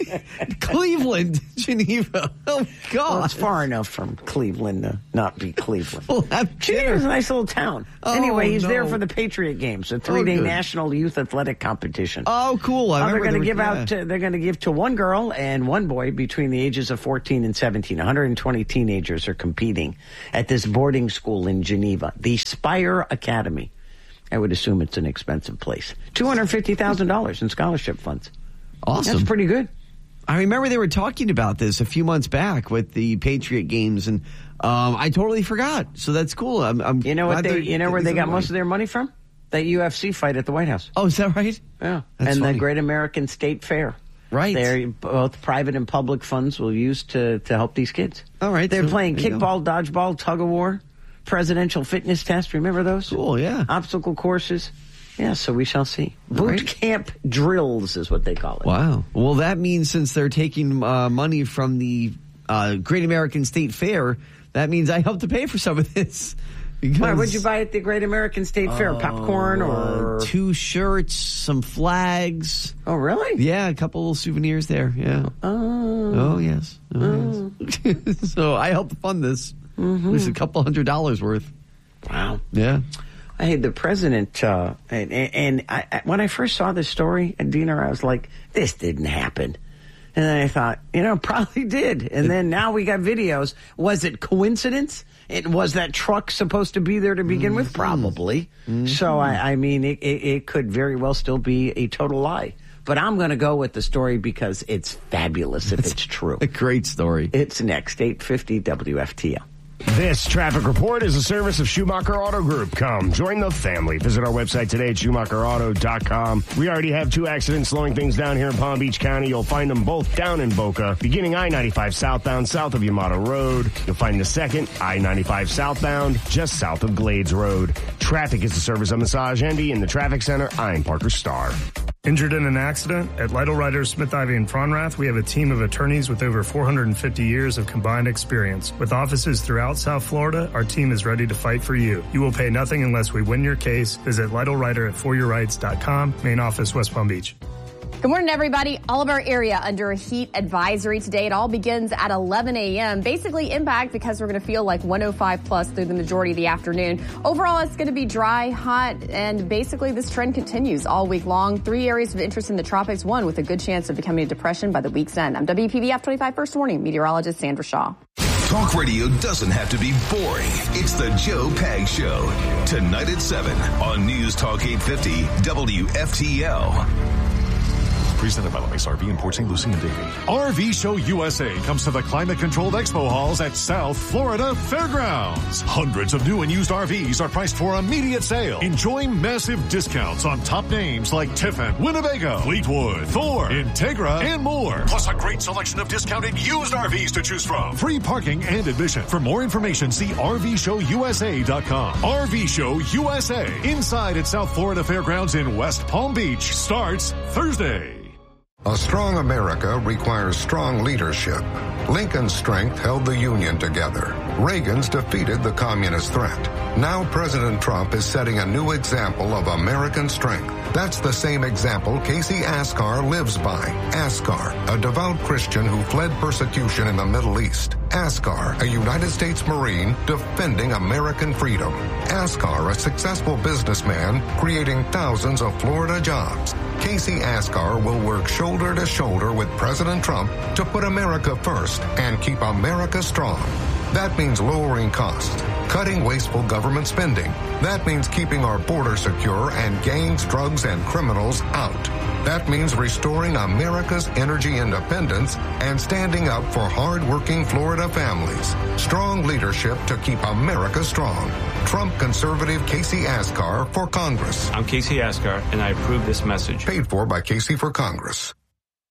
Cleveland, Geneva. Oh, God. Well, it's far enough from Cleveland to not be Cleveland. We'll have Geneva's a nice little town. Oh, anyway, he's no. there for the Patriot Games, a three-day good. National Youth Athletic Competition. Oh, cool. I Oh, they're remember going to they give were- out. yeah. To, they're going to give to one girl and one boy between the ages of fourteen and seventeen. one hundred twenty teenagers are competing at this boarding school in Geneva, the Spire Academy. I would assume it's an expensive place. two hundred fifty thousand dollars in scholarship funds. Awesome. That's pretty good. I remember they were talking about this a few months back with the Patriot Games, and um, I totally forgot. So that's cool. I'm, I'm You know what glad they? they're You know where getting they got some most money. of their money from? That U F C fight at the White House. Oh, is that right? Yeah, That's and funny. the Great American State Fair. Right. They're both private and public funds will use to to help these kids. All right. They're so playing there you go. kickball, dodgeball, tug of war, presidential fitness test. Remember those? Cool, yeah. Obstacle courses. Yeah, so we shall see. Boot right. camp drills is what they call it. Wow. Well, that means since they're taking uh, money from the uh, Great American State Fair, that means I help to pay for some of this. Because, Why, what'd you buy at the Great American State Fair? Popcorn or... Uh, two shirts, some flags. Oh, really? Yeah, a couple little souvenirs there. Yeah. Oh. Oh, yes. Oh, yes. So I helped fund this. Mm-hmm. At least a couple hundred dollars worth. Wow. Yeah. Hey, the president, uh, and, and I, I, when I first saw this story, and Dina, I was like, this didn't happen. And then I thought, you know, probably did. And then now we got videos. Was it coincidence? It was that truck supposed to be there to begin mm-hmm. with? Probably. Mm-hmm. So, I, I mean, it, it, it could very well still be a total lie. But I'm going to go with the story because it's fabulous if it's, it's true. A great story. It's next, eight fifty W F T L. This traffic report is a service of Schumacher Auto Group. Come, join the family. Visit our website today at Schumacher Auto dot com. We already have two accidents slowing things down here in Palm Beach County. You'll find them both down in Boca, beginning I ninety-five southbound south of Yamato Road. You'll find the second, I ninety-five southbound, just south of Glades Road. Traffic is the service of Massage Endy in the traffic center. I'm Parker Starr. Injured in an accident? At Lytle Writers, Smith, Ivy, and Fronrath, we have a team of attorneys with over four hundred fifty years of combined experience. With offices throughout South Florida, our team is ready to fight for you. You will pay nothing unless we win your case. Visit Lytle Writer at for your rights dot com, main office, West Palm Beach. Good morning, everybody. All of our area under a heat advisory today. It all begins at eleven a.m. Basically impact because we're going to feel like one oh five plus through the majority of the afternoon. Overall, it's going to be dry, hot, and basically this trend continues all week long. Three areas of interest in the tropics, one with a good chance of becoming a depression by the week's end. I'm W P B F twenty-five First Warning meteorologist Sandra Shaw. Talk radio doesn't have to be boring. It's the Joe Pag Show. Tonight at seven on News Talk eight fifty W F T L. Presented by Lemis R V in Port Saint Lucie and Davie. R V Show U S A comes to the climate-controlled expo halls at South Florida Fairgrounds. Hundreds of new and used R Vs are priced for immediate sale. Enjoy massive discounts on top names like Tiffin, Winnebago, Fleetwood, Thor, Integra, and more. Plus a great selection of discounted used R Vs to choose from. Free parking and admission. For more information, see R V show U S A dot com. R V Show U S A inside at South Florida Fairgrounds in West Palm Beach starts Thursday. A strong America requires strong leadership. Lincoln's strength held the Union together. Reagan's defeated the communist threat. Now President Trump is setting a new example of American strength. That's the same example Casey Askar lives by. Askar, a devout Christian who fled persecution in the Middle East. Askar, a United States Marine defending American freedom. Askar, a successful businessman creating thousands of Florida jobs. Casey Askar will work shoulder to shoulder with President Trump to put America first and keep America strong. That means lowering costs, cutting wasteful government spending. That means keeping our border secure and gangs, drugs, and criminals out. That means restoring America's energy independence and standing up for hard-working Florida families. Strong leadership to keep America strong. Trump conservative Casey Askar for Congress. I'm Casey Askar, and I approve this message. Paid for by Casey for Congress.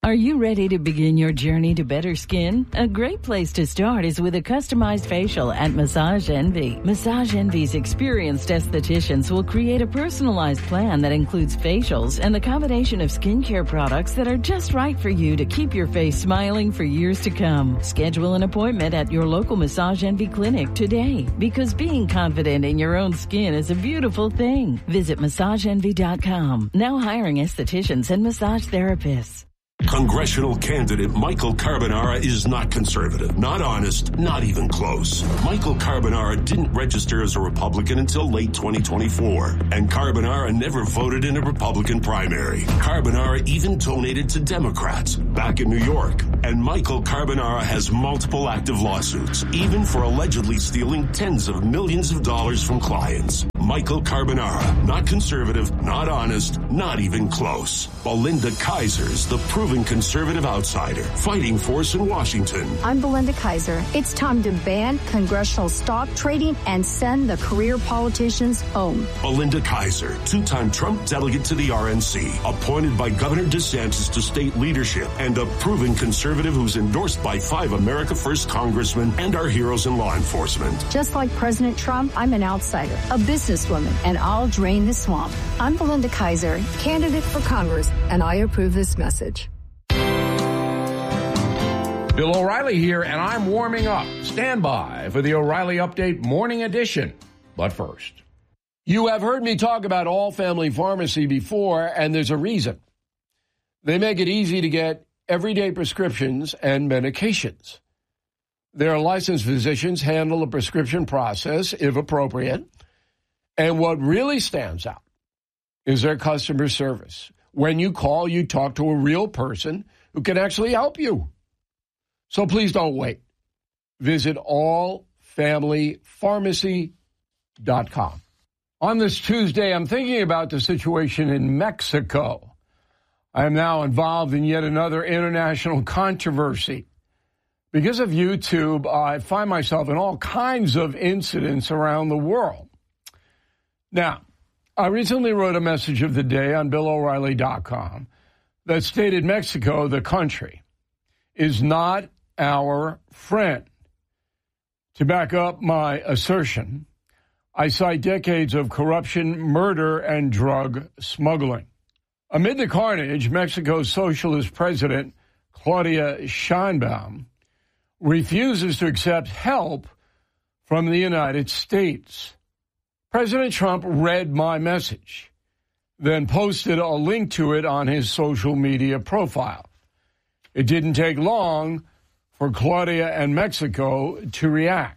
Are you ready to begin your journey to better skin? A great place to start is with a customized facial at Massage Envy. Massage Envy's experienced estheticians will create a personalized plan that includes facials and the combination of skincare products that are just right for you to keep your face smiling for years to come. Schedule an appointment at your local Massage Envy clinic today, because being confident in your own skin is a beautiful thing. Visit massage envy dot com. Now hiring estheticians and massage therapists. Congressional candidate Michael Carbonara is not conservative, not honest, not even close. Michael Carbonara didn't register as a Republican until late twenty twenty-four, and Carbonara never voted in a Republican primary. Carbonara even donated to Democrats back in New York, and Michael Carbonara has multiple active lawsuits, even for allegedly stealing tens of millions of dollars from clients. Michael Carbonara, not conservative, not honest, not even close. Belinda Kaiser's the proven conservative outsider, fighting force in Washington. I'm Belinda Kaiser. It's time to ban congressional stock trading and send the career politicians home. Belinda Kaiser, two-time Trump delegate to the R N C, appointed by Governor DeSantis to state leadership, and a proven conservative who's endorsed by five America First congressmen and our heroes in law enforcement. Just like President Trump, I'm an outsider, a businesswoman, and I'll drain the swamp. I'm Belinda Kaiser, candidate for Congress, and I approve this message. Bill O'Reilly here, and I'm warming up. Stand by for the O'Reilly Update Morning Edition. But first, you have heard me talk about All Family Pharmacy before, and there's a reason. They make it easy to get everyday prescriptions and medications. Their licensed physicians handle the prescription process, if appropriate. And what really stands out is their customer service. When you call, you talk to a real person who can actually help you. So please don't wait. Visit all family pharmacy dot com. On this Tuesday, I'm thinking about the situation in Mexico. I am now involved in yet another international controversy. Because of YouTube, I find myself in all kinds of incidents around the world. Now, I recently wrote a message of the day on bill o'reilly dot com that stated Mexico, the country, is not our friend. To back up my assertion, I cite decades of corruption, murder, and drug smuggling. Amid the carnage, Mexico's socialist president, Claudia Sheinbaum, refuses to accept help from the United States. President Trump read my message, then posted a link to it on his social media profile. It didn't take long for Claudia and Mexico to react.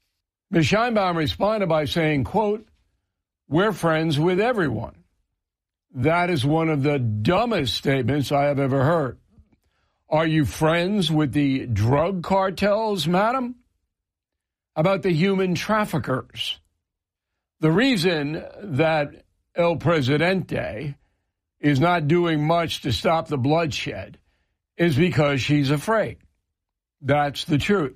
Miz Sheinbaum responded by saying, quote, "We're friends with everyone." That is one of the dumbest statements I have ever heard. Are you friends with the drug cartels, madam? How about the human traffickers? The reason that El Presidente is not doing much to stop the bloodshed is because she's afraid. That's the truth.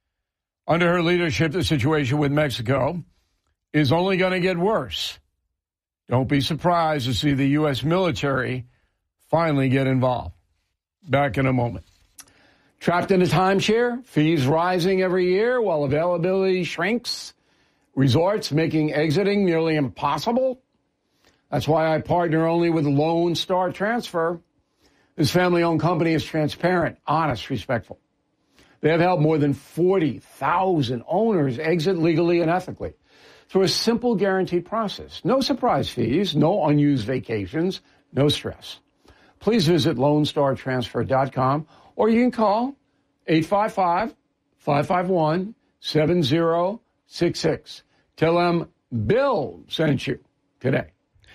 Under her leadership, the situation with Mexico is only going to get worse. Don't be surprised to see the U S military finally get involved. Back in a moment. Trapped in a timeshare, fees rising every year while availability shrinks, resorts making exiting nearly impossible. That's why I partner only with Lone Star Transfer. This family-owned company is transparent, honest, respectful. They have helped more than forty thousand owners exit legally and ethically through a simple guaranteed process. No surprise fees, no unused vacations, no stress. Please visit lone star transfer dot com or you can call eight five five, five five one, seven zero six six. Tell them Bill sent you today.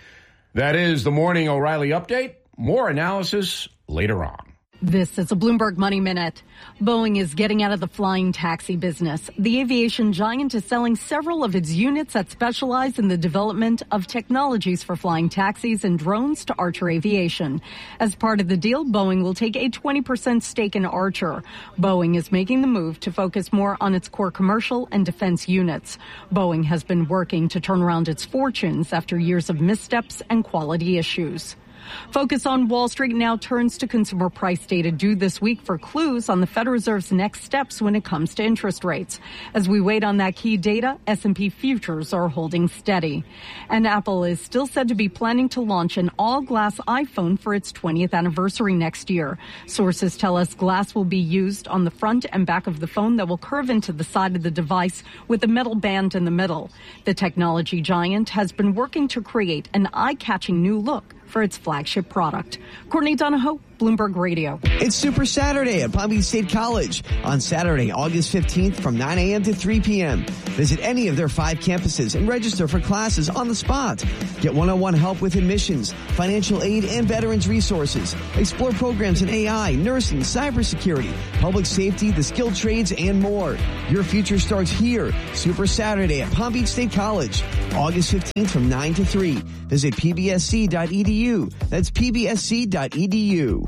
That is the Morning O'Reilly Update. More analysis later on. This is a Bloomberg Money Minute. Boeing is getting out of the flying taxi business. The aviation giant is selling several of its units that specialize in the development of technologies for flying taxis and drones to Archer Aviation. As part of the deal, Boeing will take a twenty percent stake in Archer. Boeing is making the move to focus more on its core commercial and defense units. Boeing has been working to turn around its fortunes after years of missteps and quality issues. Focus on Wall Street now turns to consumer price data due this week for clues on the Federal Reserve's next steps when it comes to interest rates. As we wait on that key data, S and P futures are holding steady. And Apple is still said to be planning to launch an all-glass iPhone for its twentieth anniversary next year. Sources tell us glass will be used on the front and back of the phone that will curve into the side of the device with a metal band in the middle. The technology giant has been working to create an eye-catching new look for its flagship product. Courtney Donahoe, Bloomberg Radio. It's Super Saturday at Palm Beach State College on Saturday, August fifteenth from nine a.m. to three p.m. Visit any of their five campuses and register for classes on the spot. Get one-on-one help with admissions, financial aid, and veterans resources. Explore programs in A I, nursing, cybersecurity, public safety, the skilled trades, and more. Your future starts here. Super Saturday at Palm Beach State College, August fifteenth from nine to three. Visit p b s c dot e d u. That's p b s c dot e d u.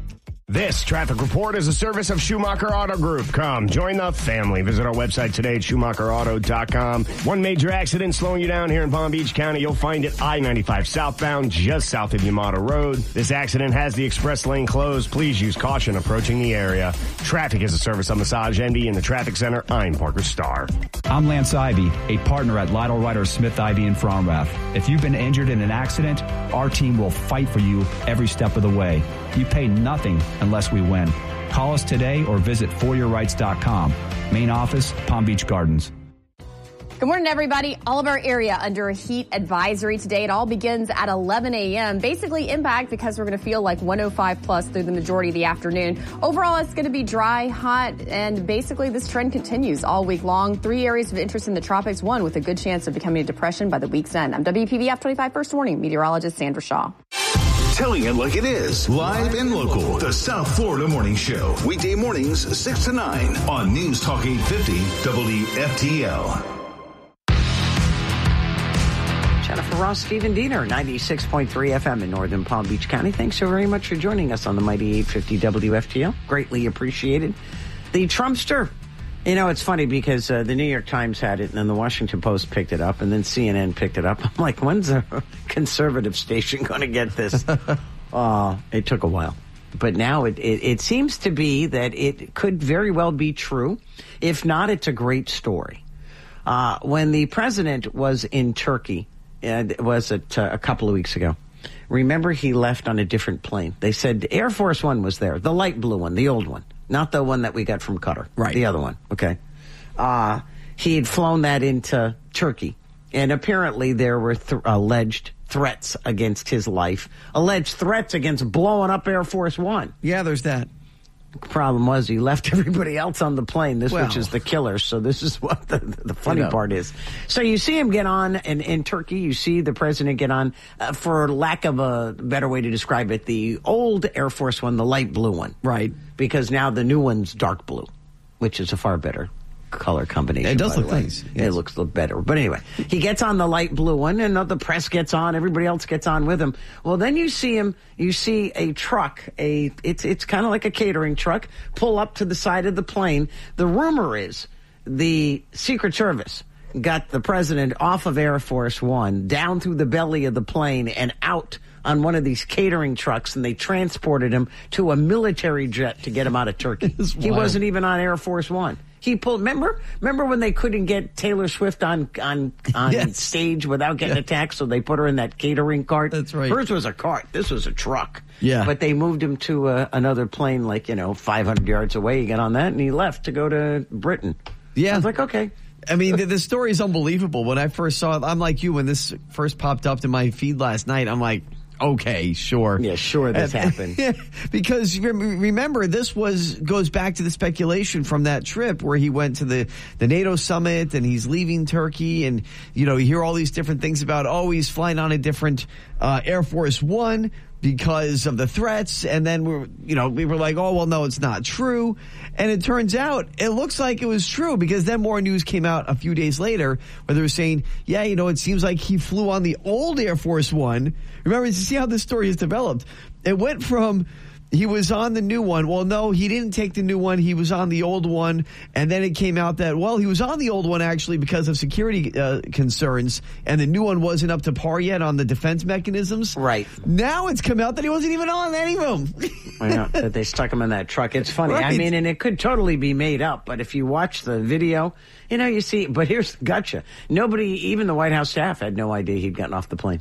This traffic report is a service of Schumacher Auto Group. Come, join the family. Visit our website today at schumacher auto dot com. One major accident slowing you down here in Palm Beach County. You'll find it I ninety-five southbound, just south of Yamato Road. This accident has the express lane closed. Please use caution approaching the area. Traffic is a service of Massage Envy in the Traffic Center. I'm Parker Starr. I'm Lance Ivy, a partner at Lytle Ryder Smith Ivy in Fromrath. If you've been injured in an accident, our team will fight for you every step of the way. You pay nothing unless we win. Call us today or visit for your rights dot com. Main office, Palm Beach Gardens. Good morning, everybody. All of our area under a heat advisory today. It all begins at eleven a.m. Basically impact because we're going to feel like one oh five plus through the majority of the afternoon. Overall, it's going to be dry, hot, and basically this trend continues all week long. Three areas of interest in the tropics, one with a good chance of becoming a depression by the week's end. I'm W P B F twenty-five First Warning meteorologist Sandra Shaw. Telling it like it is, live and local. The South Florida Morning Show. Weekday mornings, six to nine on News Talk eight fifty W F T L. Jennifer Ross, Stephen Diener, ninety-six point three F M in Northern Palm Beach County. Thanks so very much for joining us on the mighty eight fifty W F T L. Greatly appreciated. The Trumpster. You know, it's funny because uh, the New York Times had it, and then the Washington Post picked it up, and then C N N picked it up. I'm like, when's a conservative station going to get this? uh, it took a while. But now it, it, it seems to be that it could very well be true. If not, it's a great story. Uh, when the president was in Turkey, and it was it, uh, a couple of weeks ago, remember he left on a different plane. They said Air Force One was there, the light blue one, the old one. Not the one that we got from Qatar. Right. The other one. Okay. Uh, he had flown that into Turkey. And apparently there were th- alleged threats against his life. Alleged threats against blowing up Air Force One. Yeah, there's that. The problem was he left everybody else on the plane, this well, which is the killer. So this is what the, the funny you know. part is. So you see him get on in, in Turkey. You see the president get on, uh, for lack of a better way to describe it, the old Air Force One, the light blue one. Right. Because now the new one's dark blue, which is a far better color combination. It does by look the way. nice. Yes. It looks a little better. But anyway, he gets on the light blue one, and the press gets on. Everybody else gets on with him. Well, then you see him. You see a truck. A it's it's kind of like a catering truck pull up to the side of the plane. The rumor is the Secret Service got the president off of Air Force One, down through the belly of the plane, and out on one of these catering trucks, and they transported him to a military jet to get him out of Turkey. He wasn't even on Air Force One. He pulled. Remember, remember when they couldn't get Taylor Swift on on on yes. stage without getting yeah. attacked, so they put her in that catering cart. That's right. Hers was a cart. This was a truck. Yeah. But they moved him to uh, another plane, like you know, five hundred yards away. He got on that and he left to go to Britain. Yeah. I was like, okay. I mean, the, the story is unbelievable. When I first saw it, I'm like you. When this first popped up to my feed last night, I'm like, okay, sure. Yeah, sure this and, happened. Because remember, this was goes back to the speculation from that trip where he went to the, the NATO summit and he's leaving Turkey, and you know, you hear all these different things about, oh, he's flying on a different uh, Air Force One because of the threats, and then we were, you know, we were like, oh, well, no, it's not true. And it turns out it looks like it was true, because then more news came out a few days later where they were saying, yeah, you know, it seems like he flew on the old Air Force One. Remember, to see how this story has developed. It went from He was on the new one. Well, no, he didn't take the new one. He was on the old one. And then it came out that, well, he was on the old one actually because of security uh, concerns. And the new one wasn't up to par yet on the defense mechanisms. Right. Now it's come out that he wasn't even on any of them. I know, that they stuck him in that truck. It's funny. Right. I mean, and it could totally be made up. But if you watch the video, you know, you see, but here's, gotcha. Nobody, even the White House staff had no idea he'd gotten off the plane.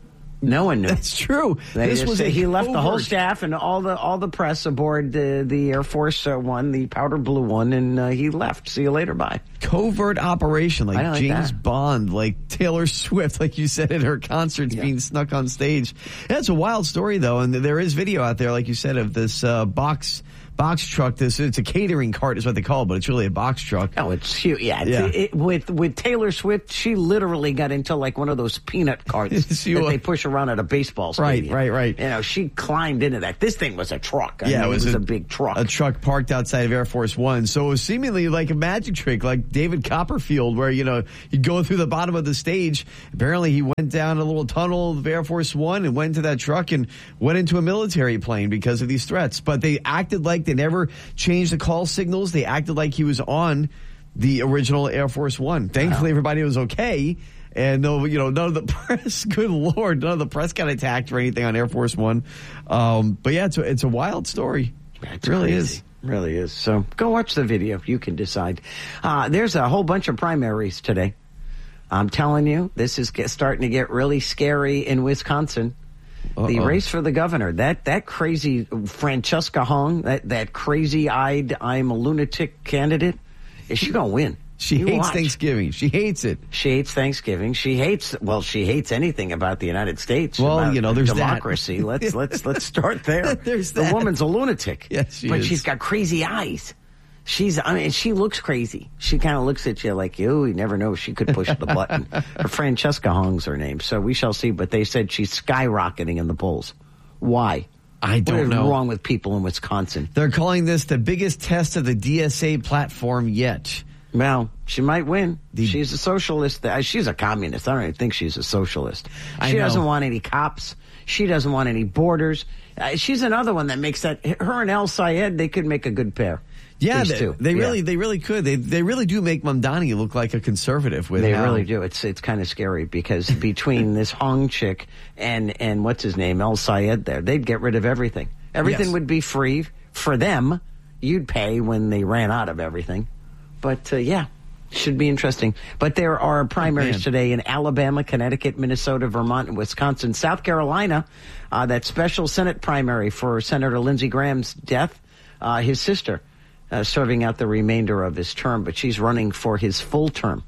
No one knew. That's true. They this just, was a he left the whole covert- staff and all the all the press aboard the, the Air Force uh, One, the powder blue one, and uh, he left. See you later. Bye. Covert operation, like, like James that. Bond, like Taylor Swift, like you said at her concerts, Yeah. being snuck on stage. That's a wild story, though, and there is video out there, like you said, of this uh, box box truck. This it's a catering cart, is what they call it, but it's really a box truck. Oh, it's huge. Yeah, it's- Yeah. It, with with Taylor Swift, she literally got into like one of those peanut carts She that was. they push around at a baseball Right, stadium. right, right. You know, she climbed into that. This thing was a truck. I Yeah, mean, it was, a, big truck. A truck parked outside of Air Force One. So it was seemingly like a magic trick, like David Copperfield, where, you know, you go through the bottom of the stage. Apparently he went down a little tunnel of Air Force One and went into that truck and went into a military plane because of these threats. But they acted like they never changed the call signals. They acted like he was on the original Air Force One. Thankfully, everybody was okay. And no, you know, none of the press, good Lord, none of the press got attacked or anything on Air Force One. Um, but yeah, it's a, it's a wild story. It's it really crazy. is. Really is. So go watch the video. You can decide. Uh, there's a whole bunch of primaries today. I'm telling you, this is get, starting to get really scary in Wisconsin. Uh-oh. The race for the governor, that that crazy Francesca Hung, that, that crazy-eyed, I'm a lunatic candidate, is she going to win? She You hates watch. Thanksgiving. She hates it. She hates Thanksgiving. She hates, well, she hates anything about the United States. Well, about you know, there's that. democracy. Let's let's let's start there. There's the that. woman's a lunatic. Yes, she but is. she's got crazy eyes. She's, I mean, she looks crazy. She kind of looks at you like, you, you never know. She could push the button. Her Francesca Hong's her name. So we shall see. But they said she's skyrocketing in the polls. Why? I don't what is know. wrong with people in Wisconsin? They're calling this the biggest test of the D S A platform yet. Well, she might win. She's a socialist. Uh, She's a communist. I don't even think she's a socialist. I She know. doesn't want any cops. She doesn't want any borders. Uh, she's another one that makes that. Her and El Sayed, they could make a good pair. Yeah, These they, two. they Yeah. really, they really could. They, they really do make Mamdani look like a conservative. With They how- really do. It's it's kind of scary because between this Hong chick and and what's his name, El Sayed, there, they'd get rid of everything. Everything Yes. would be free for them. You'd pay when they ran out of everything. But uh, yeah, should be interesting. But there are primaries man. today in Alabama, Connecticut, Minnesota, Vermont, and Wisconsin, South Carolina. Uh, that special Senate primary for Senator Lindsey Graham's death, uh, his sister. Uh, serving out the remainder of his term, but she's running for his full term.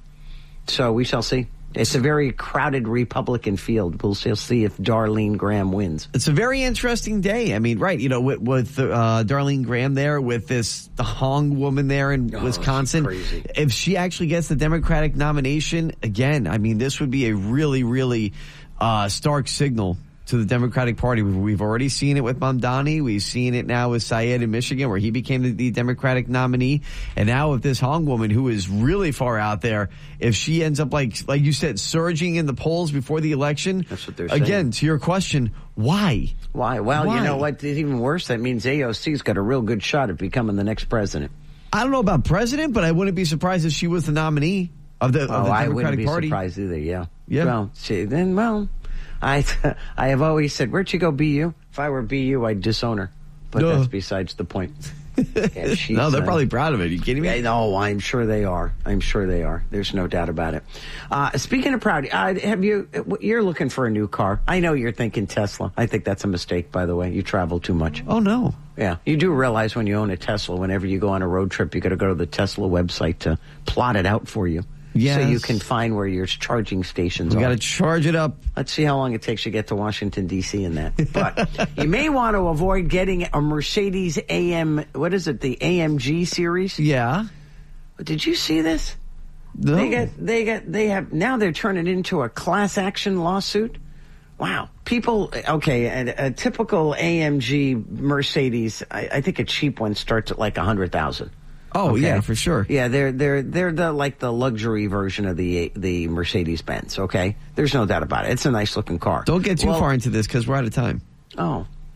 So we shall see. It's a very crowded Republican field. We'll still see if Darlene Graham wins. It's a very interesting day. I mean, right, you know, with, with uh, Darlene Graham there, with this the Hong woman there in Oh, Wisconsin. she's crazy. If she actually gets the Democratic nomination, again, I mean, this would be a really, really uh, stark signal to the Democratic Party. We've, we've already seen it with Mamdani. We've seen it now with Syed in Michigan, where he became the, the Democratic nominee. And now with this Hong woman, who is really far out there, if she ends up, like like you said, surging in the polls before the election. That's what they're saying. Again, to your question, why? Why? Well, Why? you know what? It's even worse. That means A O C's got a real good shot at becoming the next president. I don't know about president, but I wouldn't be surprised if she was the nominee of the, of Oh, the I Democratic wouldn't be Party. surprised either. Yeah. Yeah. Well, see, then, well, I, I have always said, where'd you go, B U? If I were B U, I'd disown her. But Duh. that's besides the point. Yeah, she's, No, they're uh, probably proud of it. Are you kidding me? Yeah, no, I'm sure they are. I'm sure they are. There's no doubt about it. Uh, speaking of proud, uh, have you? You're looking for a new car. I know you're thinking Tesla. I think that's a mistake, by the way. You travel too much. Oh no. Yeah, you do realize when you own a Tesla, whenever you go on a road trip, you got to go to the Tesla website to plot it out for you. Yes. So you can find where your charging stations We are. got to charge it up. Let's see how long it takes you to get to Washington, D C in that. But you may want to avoid getting a Mercedes A M, what is it, the A M G series? Yeah. Did you see this? No. They got, they got, they have, now they're turning it into a class action lawsuit. Wow. People, okay, a, a typical A M G Mercedes, I, I think a cheap one starts at like a hundred thousand. Oh Okay. yeah, for sure. Yeah, they're they're they're the like the luxury version of the the Mercedes Benz. Okay, there's no doubt about it. It's a nice looking car. Don't get too Well, far into this because we're out of time. Oh,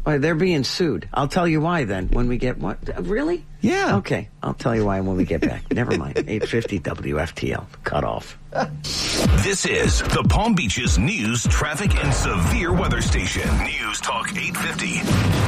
Why, they're being sued. I'll tell you why then when we get what? Really? Yeah. Okay. I'll tell you why when we get back. Never mind. eight fifty W F T L. Cut off. This is the Palm Beaches News, Traffic, and Severe Weather Station. News Talk eight fifty.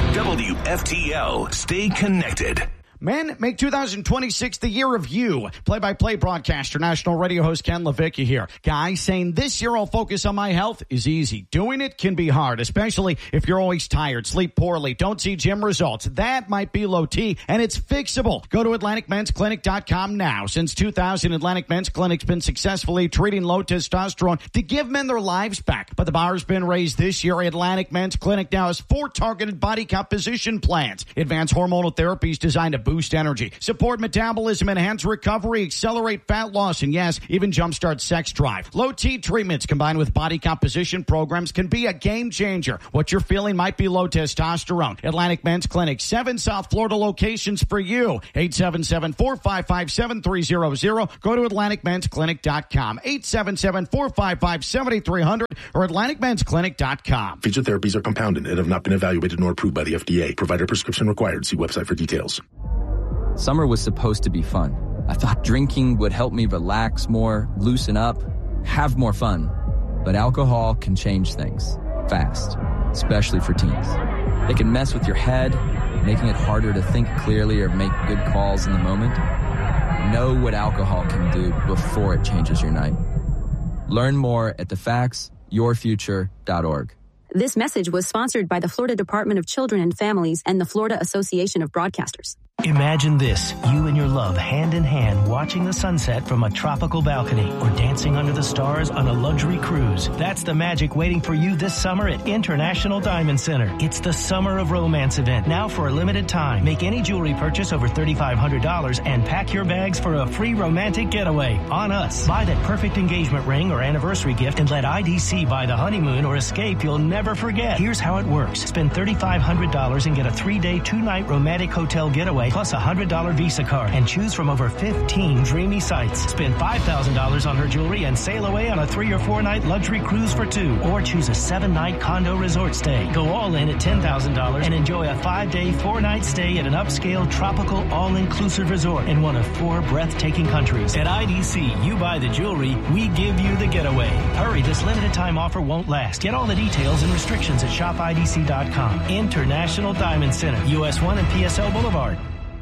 W F T L. Stay connected. Men, make two thousand twenty-six the year of you. Play-by-play broadcaster, national radio host Ken Levicki here. Guys, saying this year I'll focus on my health is easy. Doing it can be hard, especially if you're always tired, sleep poorly, don't see gym results. That might be low T, and it's fixable. Go to Atlantic Men's Clinic dot com now. Since two thousand, Atlantic Men's Clinic's been successfully treating low testosterone to give men their lives back. But the bar's been raised this year. Atlantic Men's Clinic now has four targeted body composition plans. Advanced hormonal therapies designed to boost energy, support metabolism, enhance recovery, accelerate fat loss, and yes, even jumpstart sex drive. Low T treatments combined with body composition programs can be a game changer. What you're feeling might be low testosterone. Atlantic Men's Clinic, seven South Florida locations for you. eight seven seven, four five five, seven three zero zero. Go to Atlantic Men's Clinic dot com. eight seven seven, four five five, seven three zero zero or Atlantic Men's Clinic dot com. Featured therapies are compounded and have not been evaluated nor approved by the F D A. Provider prescription required. See website for details. Summer was supposed to be fun. I thought drinking would help me relax more, loosen up, have more fun. But alcohol can change things fast, especially for teens. It can mess with your head, making it harder to think clearly or make good calls in the moment. Know what alcohol can do before it changes your night. Learn more at the facts your future dot org. This message was sponsored by the Florida Department of Children and Families and the Florida Association of Broadcasters. Imagine this, you and your love hand in hand watching the sunset from a tropical balcony or dancing under the stars on a luxury cruise. That's the magic waiting for you this summer at International Diamond Center. It's the Summer of Romance event, now for a limited time. Make any jewelry purchase over three thousand five hundred dollars and pack your bags for a free romantic getaway on us. Buy that perfect engagement ring or anniversary gift and let I D C buy the honeymoon or escape you'll never forget. Here's how it works. Spend three thousand five hundred dollars and get a three-day, two-night romantic hotel getaway plus a one hundred dollars Visa card and choose from over fifteen dreamy sites. Spend five thousand dollars on her jewelry and sail away on a three or four night luxury cruise for two, or choose a seven night condo resort stay. Go all in at ten thousand dollars and enjoy a five day, four night stay at an upscale tropical all-inclusive resort in one of four breathtaking countries. At I D C, you buy the jewelry, we give you the getaway. Hurry, this limited time offer won't last. Get all the details and restrictions at shop I D C dot com. International Diamond Center, U S one and P S L Boulevard.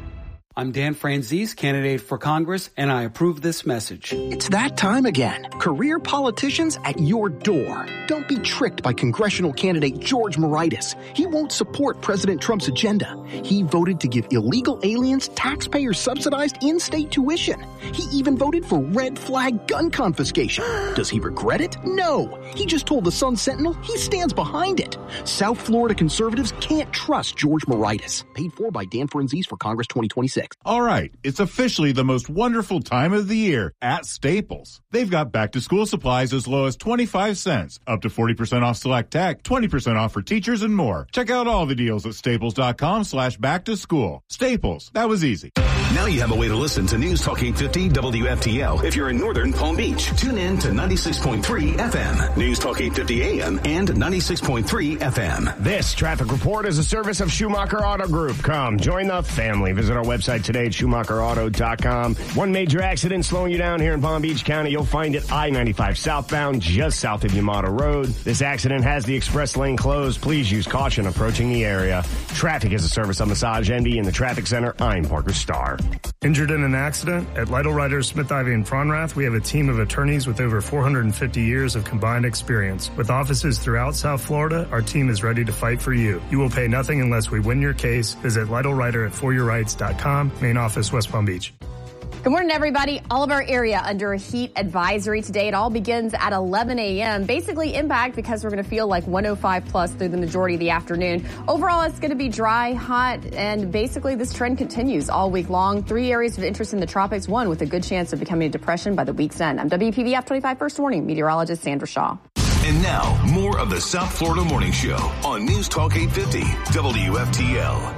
I'm Dan Franzese, candidate for Congress, and I approve this message. It's that time again. Career politicians at your door. Don't be tricked by congressional candidate George Moraitis. He won't support President Trump's agenda. He voted to give illegal aliens taxpayer-subsidized in-state tuition. He even voted for red flag gun confiscation. Does he regret it? No. He just told the Sun Sentinel he stands behind it. South Florida conservatives can't trust George Moraitis. Paid for by Dan Franzese for Congress twenty twenty-six. All right, it's officially the most wonderful time of the year at Staples. They've got back-to-school supplies as low as twenty-five cents, up to forty percent off select tech, twenty percent off for teachers, and more. Check out all the deals at staples.com slash back-to-school. Staples, that was easy. Now you have a way to listen to News Talk eight fifty W F T L if you're in northern Palm Beach. Tune in to ninety-six point three F M, News Talk eight fifty A M, and ninety-six point three F M. This traffic report is a service of Schumacher Auto Group. Come, join the family. Visit our website today at Schumacher Auto dot com. One major accident slowing you down here in Palm Beach County. You'll find it I ninety-five southbound, just south of Yamato Road. This accident has the express lane closed. Please use caution approaching the area. Traffic is a service of Massage Envy in the traffic center. I'm Parker Starr. Injured in an accident? At Lytle Writers, Smith, Ivy, and Fronrath, we have a team of attorneys with over four hundred fifty years of combined experience. With offices throughout South Florida, our team is ready to fight for you. You will pay nothing unless we win your case. Visit Lytle Writer at for your rights dot com, main office, West Palm Beach. Good morning, everybody. All of our area under a heat advisory today. It all begins at eleven a m Basically impact because we're going to feel like one oh five plus through the majority of the afternoon. Overall, it's going to be dry, hot, and basically this trend continues all week long. Three areas of interest in the tropics, one with a good chance of becoming a depression by the week's end. I'm W P V F twenty-five First Warning meteorologist Sandra Shaw. And now, more of the South Florida Morning Show on News Talk eight fifty W F T L.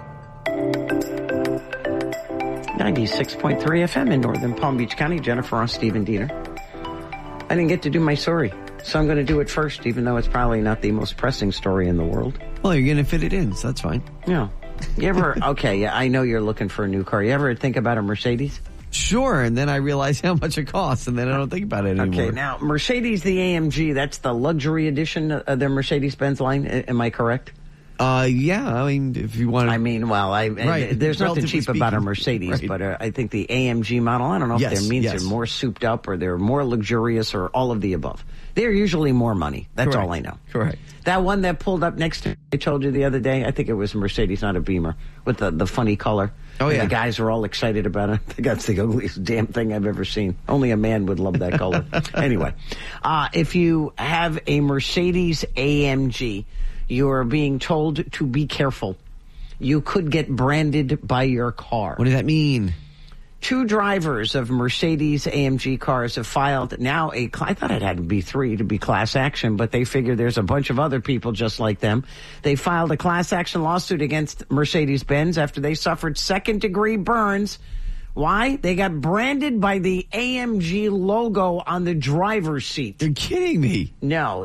ninety-six point three F M in northern Palm Beach County. Jennifer Ross, Stephen Diener. I didn't get to do my story. So I'm going to do it first, even though it's probably not the most pressing story in the world. Well, you're going to fit it in, so that's fine. Yeah. You ever, okay, yeah, I know you're looking for a new car. You ever think about a Mercedes? Sure, and then I realize how much it costs, and then I don't think about it anymore. Okay, now, Mercedes, the A M G, that's the luxury edition of their Mercedes-Benz line. Am I correct? Uh, yeah, I mean, if you want to... I mean, well, I, right. there's nothing cheap speaking. about a Mercedes, right. but uh, I think the A M G model, I don't know yes, if that means yes. they're more souped up or they're more luxurious or all of the above. They're usually more money. That's Correct. all I know. Correct. That one that pulled up next to, I told you the other day, I think it was Mercedes, not a Beamer, with the, the funny color. Oh, and yeah. the guys were all excited about it. I think that's the ugliest damn thing I've ever seen. Only a man would love that color. Anyway, uh, if you have a Mercedes A M G, you are being told to be careful. You could get branded by your car. What does that mean? Two drivers of Mercedes A M G cars have filed now a, I thought it had to be three to be class action, but they figure there's a bunch of other people just like them. They filed a class action lawsuit against Mercedes-Benz after they suffered second degree burns. Why? They got branded by the A M G logo on the driver's seat. You're kidding me. No.